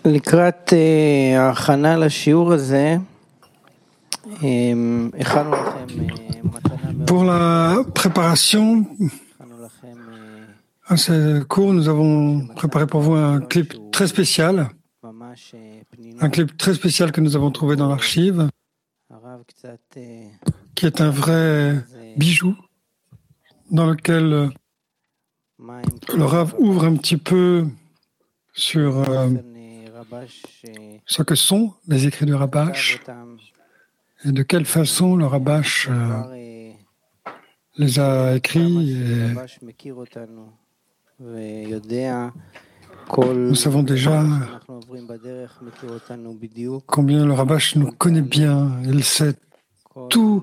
לקראת ההכנה לשיעור הזה, הכנו לכם מתנה Pour la préparation הכנו לכם à ce cours, nous avons préparé pour vous un clip très spécial, ממש פנינה, un clip très spécial que nous avons trouvé dans l'archive, הרב קצת qui est un vrai bijou dans lequel מים le Rav ouvre un petit peu sur רבש ce que sont les écrits du Rabash אותם et de quelle façon le Rabash כבר les a écrits. Et רבש מכיר אותנו ויודע כל nous savons déjà אנחנו עוברים בדרך מכיר אותנו בדיוק combien le Rabash nous connaît bien. Il sait tout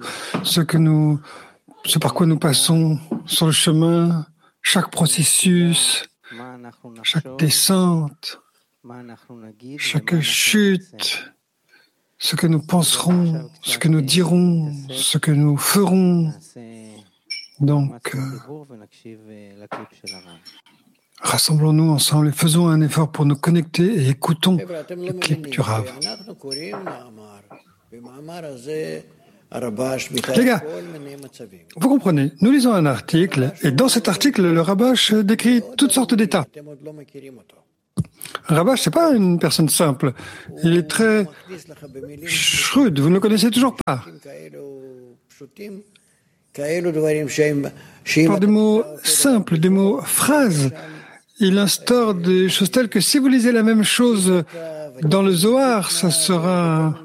ce par quoi nous passons sur le chemin, chaque processus, מה אנחנו chaque נחשוב, descente, מה אנחנו נגיד chaque ומה אנחנו chute, נעשה. ce que nous penserons, ce que nous dirons, ce que nous ferons. נעשה Donc, מאמץ לחיבור ונקשיב לקליפ של הרב. rassemblons-nous ensemble et faisons un effort pour nous connecter et écoutons le clip du Rav. Les gars, vous comprenez, nous lisons un article et dans cet article, le Rabash décrit toutes sortes d'états. Rabash, c'est pas une personne simple. Il est très shrewd. Vous ne le connaissez toujours pas. Par des mots simples, des mots phrases, il instaure des choses telles que si vous lisez la même chose dans le Zohar, ça sera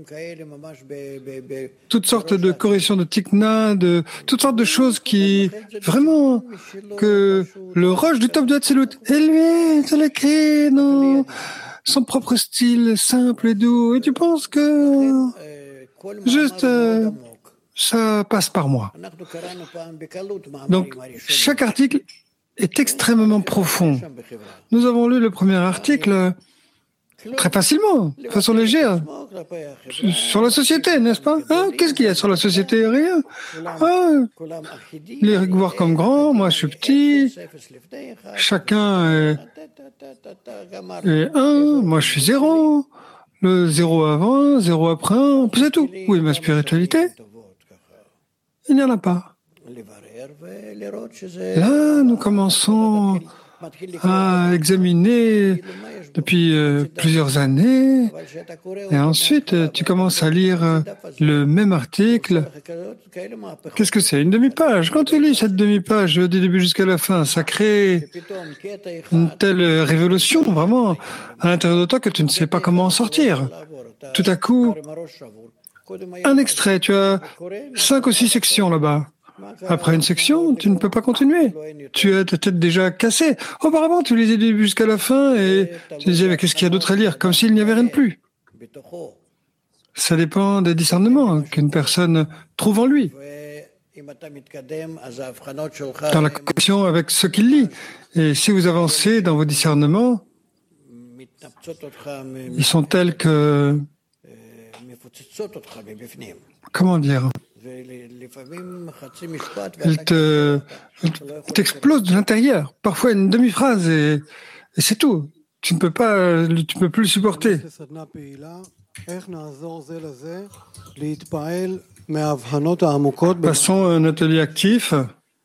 toutes sortes de corrections de Tikna, de toutes sortes de choses qui, vraiment, que le Roche du top de Hatzilut, et lui, ça l'écrit dans son propre style simple et doux, et tu penses que juste ça passe par moi. Donc, chaque article est extrêmement profond. Nous avons lu le premier article très facilement, de façon légère, sur la société, n'est-ce pas? Hein? Qu'est-ce qu'il y a sur la société? Rien. Ah, les voir comme grand, moi je suis petit, chacun est un, moi je suis zéro, le zéro avant, zéro après un, c'est tout. Où est ma spiritualité? Il n'y en a pas. Là, nous commençons à examiner depuis plusieurs années, et ensuite tu commences à lire le même article. Qu'est-ce que c'est? Une demi-page. Quand tu lis cette demi-page du début jusqu'à la fin, ça crée une telle révolution, vraiment, à l'intérieur de toi que tu ne sais pas comment en sortir. Tout à coup, un extrait, tu as 5 ou 6 sections là-bas. Après une section, tu ne peux pas continuer. Tu as ta tête déjà cassée. Auparavant, tu lisais du début jusqu'à la fin et tu disais, mais qu'est-ce qu'il y a d'autre à lire? Comme s'il n'y avait rien de plus. Ça dépend des discernements qu'une personne trouve en lui, dans la connexion avec ce qu'il lit. Et si vous avancez dans vos discernements, ils sont tels que... Comment dire? Il t'explose de l'intérieur. Parfois une demi-phrase et c'est tout. Tu ne peux plus le supporter. Passons à un atelier actif.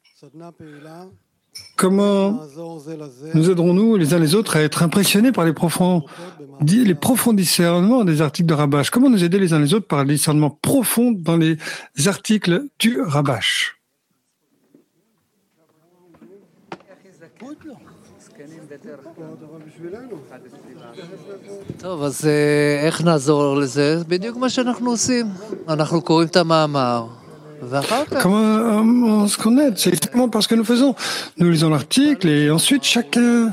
Comment nous aiderons-nous les uns les autres à être impressionnés par les profonds discernements des articles de Rabash? Comment nous aider les uns les autres par le discernement profond dans les articles du Rabash? טוב, אז איך נעזור לזה? בדיוק מה שאנחנו עושים. אנחנו קוראים את המאמר. Comment est-ce qu'on aide? C'est exactement parce que nous faisons. Nous lisons l'article et ensuite chacun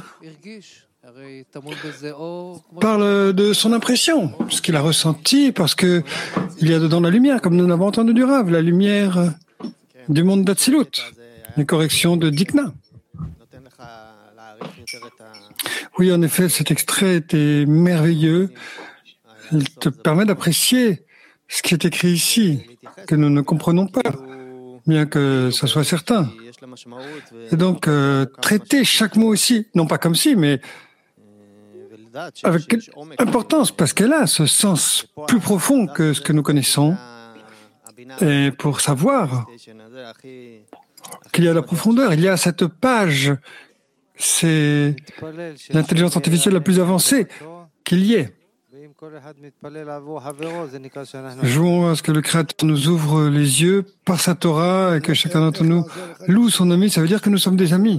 parle de son impression, ce qu'il a ressenti, parce que il y a dedans la lumière, comme nous l'avons entendu du Rav, la lumière du monde d'Atsilut, les corrections de Dikna. Oui, en effet, cet extrait était merveilleux. Il te permet d'apprécier ce qui est écrit ici, que nous ne comprenons pas, bien que ça soit certain. Et donc, traiter chaque mot ici, non pas comme si, mais avec quelle importance, parce qu'elle a ce sens plus profond que ce que nous connaissons. Et pour savoir qu'il y a la profondeur, il y a cette page, c'est l'intelligence artificielle la plus avancée qu'il y ait. Jouons à ce que le Créateur nous ouvre les yeux par sa Torah et que chacun d'entre nous loue son ami, ça veut dire que nous sommes des amis.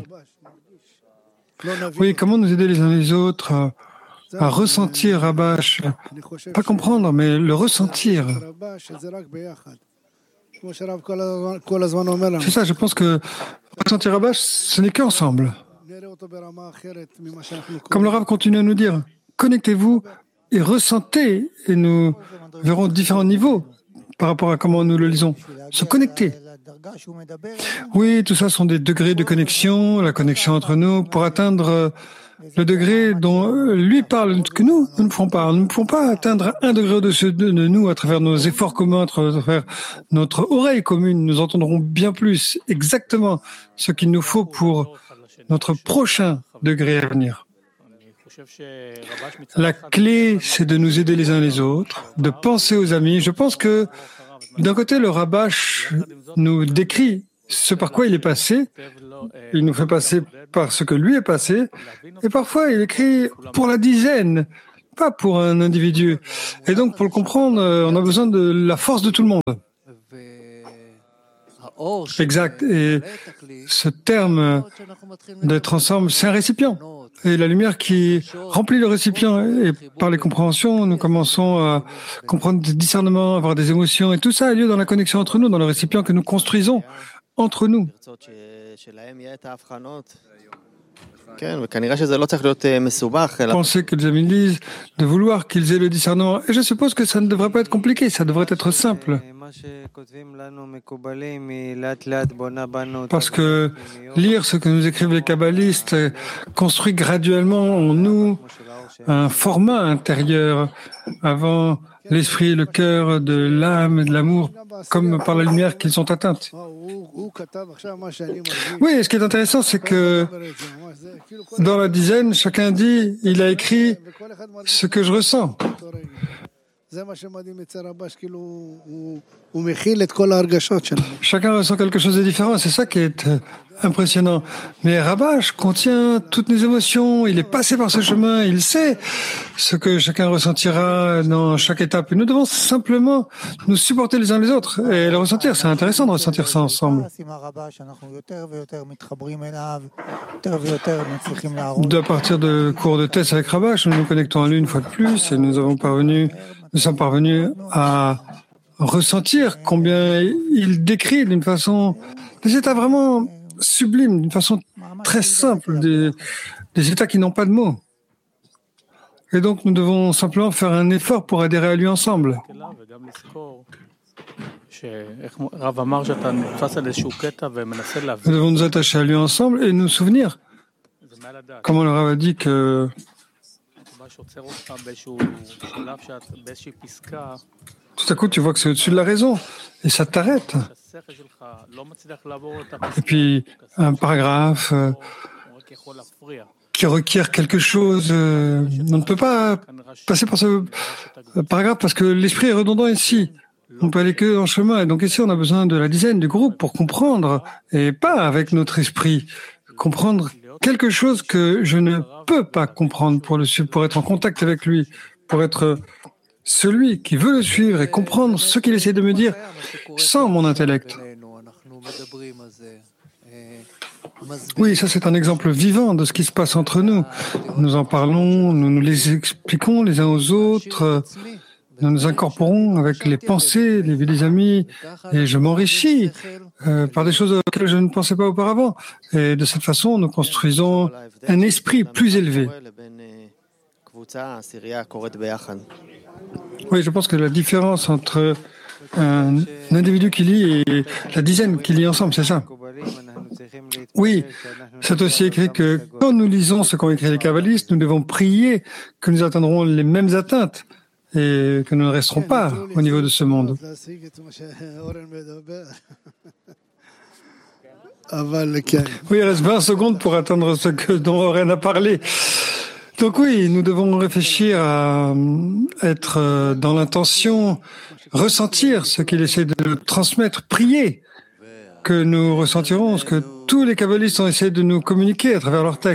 Oui, comment nous aider les uns les autres à ressentir Rabash, pas comprendre, mais le ressentir. C'est ça, je pense que ressentir Rabash, ce n'est qu'ensemble. Comme le Rav continue à nous dire, connectez-vous et ressentez, et nous verrons différents niveaux par rapport à comment nous le lisons. Se connecter. Oui, tout ça sont des degrés de connexion, la connexion entre nous, pour atteindre le degré dont lui parle, que nous ne pouvons pas. Nous ne pouvons pas atteindre un degré au-dessus de nous à travers nos efforts communs, à travers notre oreille commune. Nous entendrons bien plus exactement ce qu'il nous faut pour notre prochain degré à venir. La clé, c'est de nous aider les uns les autres, de penser aux amis. Je pense que, d'un côté, le Rabash nous décrit ce par quoi il est passé. Il nous fait passer par ce que lui est passé. Et parfois, il écrit pour la dizaine, pas pour un individu. Et donc, pour le comprendre, on a besoin de la force de tout le monde. Exact. Et ce terme d'être ensemble, c'est un récipient. Et la lumière qui remplit le récipient, et par les compréhensions, nous commençons à comprendre des discernements, avoir des émotions, et tout ça a lieu dans la connexion entre nous, dans le récipient que nous construisons entre nous. Penser que les amis lisent, de vouloir qu'ils aient le discernement. Et je suppose que ça ne devrait pas être compliqué, ça devrait être simple. Parce que lire ce que nous écrivent les kabbalistes construit graduellement en nous un format intérieur avant l'esprit et le cœur de l'âme et de l'amour, comme par la lumière qu'ils sont atteintes. Oui, ce qui est intéressant, c'est que dans la dizaine, chacun dit, il a écrit ce que je ressens. Chacun ressent quelque chose de différent, c'est ça qui est impressionnant. Mais Rabash contient toutes nos émotions, il est passé par ce chemin, il sait ce que chacun ressentira dans chaque étape. Et nous devons simplement nous supporter les uns les autres et le ressentir. C'est intéressant de ressentir ça ensemble. À partir de cours de test avec Rabash, nous nous connectons à lui une fois de plus et nous sommes parvenus à ressentir combien il décrit d'une façon, des états vraiment sublimes, d'une façon très simple, des états qui n'ont pas de mots. Et donc nous devons simplement faire un effort pour adhérer à lui ensemble. Nous devons nous attacher à lui ensemble et nous souvenir, comme le Rav a dit que tout à coup, tu vois que c'est au-dessus de la raison et ça t'arrête. Et puis, un paragraphe qui requiert quelque chose, on ne peut pas passer par ce paragraphe parce que l'esprit est redondant ici. On peut aller que en chemin. Et donc ici, on a besoin de la dizaine, du groupe pour comprendre et pas avec notre esprit. Comprendre quelque chose que je ne peux pas comprendre pour être en contact avec lui, pour être celui qui veut le suivre et comprendre ce qu'il essaie de me dire sans mon intellect. Oui, ça c'est un exemple vivant de ce qui se passe entre nous. Nous en parlons, nous nous les expliquons les uns aux autres, nous nous incorporons avec les pensées, les vies des amis, et je m'enrichis par des choses auxquelles je ne pensais pas auparavant. Et de cette façon, nous construisons un esprit plus élevé. Oui, je pense que la différence entre un individu qui lit et la dizaine qui lit ensemble, c'est ça. Oui, c'est aussi écrit que quand nous lisons ce qu'ont écrit les kabbalistes, nous devons prier que nous atteindrons les mêmes atteintes et que nous ne resterons pas au niveau de ce monde. Oui, il reste 20 secondes pour atteindre ce dont Oren a parlé. Donc oui, nous devons réfléchir à être dans l'intention, ressentir ce qu'il essaie de nous transmettre, prier que nous ressentirons ce que tous les kabbalistes ont essayé de nous communiquer à travers leurs textes.